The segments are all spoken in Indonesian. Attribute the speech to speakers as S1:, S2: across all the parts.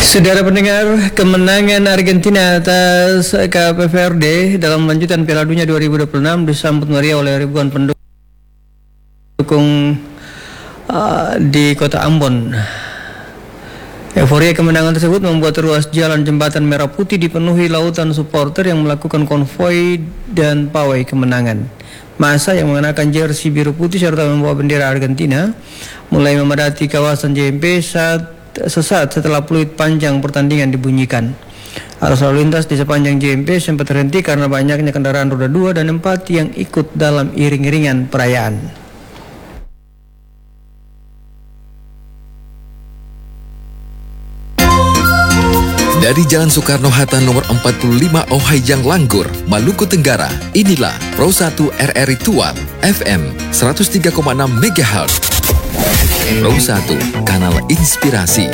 S1: Saudara pendengar, kemenangan Argentina atas Cape Verde dalam lanjutan Piala Dunia 2026 disambut meriah oleh ribuan pendukung di kota Ambon. Euforia kemenangan tersebut membuat ruas jalan Jembatan Merah Putih dipenuhi lautan supporter yang melakukan konvoi dan pawai kemenangan. Massa yang mengenakan jersey biru putih serta membawa bendera Argentina mulai memadati kawasan JMP sesaat setelah peluit panjang pertandingan dibunyikan. Arus lalu lintas di sepanjang JMP sempat terhenti karena banyaknya kendaraan roda 2 dan 4 yang ikut dalam iring-iringan perayaan.
S2: Dari Jalan Soekarno-Hatta nomor 45 Ohayjang Langgur, Maluku Tenggara, inilah Pro 1 RRI Tual FM 103,6 MHz. Pro 1, kanal inspirasi.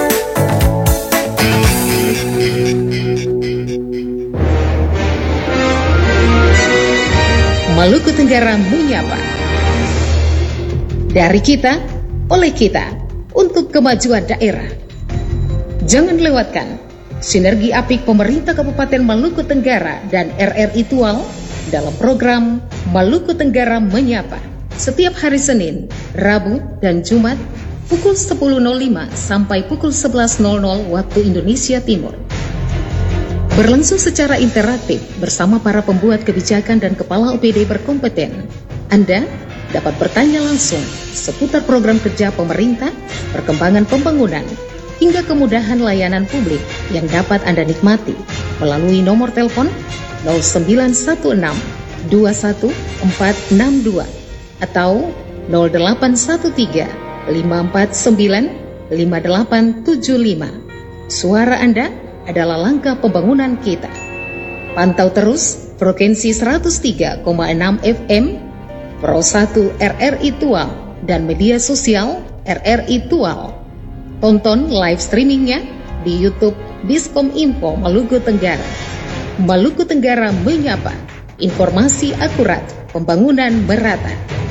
S3: Maluku Tenggara menyapa. Dari kita, oleh kita, untuk kemajuan daerah. Jangan lewatkan sinergi apik pemerintah Kabupaten Maluku Tenggara dan RRI Tual dalam program Maluku Tenggara Menyapa. Setiap hari Senin, Rabu, dan Jumat pukul 10.05 sampai pukul 11.00 waktu Indonesia Timur. Berlangsung secara interaktif bersama para pembuat kebijakan dan kepala OPD berkompeten. Anda dapat bertanya langsung seputar program kerja pemerintah, perkembangan pembangunan, hingga kemudahan layanan publik yang dapat Anda nikmati melalui nomor telepon 0916 21462 atau 0813 549 5875. Suara Anda adalah langkah pembangunan kita. Pantau terus frekuensi 103,6 FM Pro 1 RRI Tual dan media sosial RRI Tual. Tonton live streamingnya di YouTube Biskom Info Maluku Tenggara. Maluku Tenggara menyapa, informasi akurat, pembangunan merata.